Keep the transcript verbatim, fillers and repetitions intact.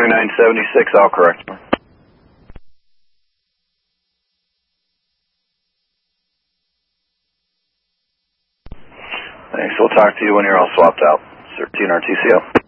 twenty-nine seventy-six, I'll correct. Thanks, we'll talk to you when you're all swapped out. thirteen R T C O.